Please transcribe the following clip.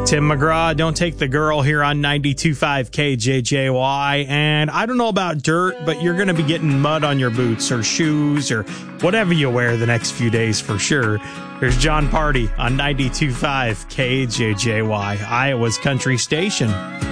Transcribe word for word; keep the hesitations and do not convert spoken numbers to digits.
Tim McGraw, Don't Take the Girl here on ninety-two point five K J J Y. And I don't know about dirt, but you're going to be getting mud on your boots or shoes or whatever you wear the next few days for sure. There's John Party on ninety-two point five K J J Y, Iowa's country station.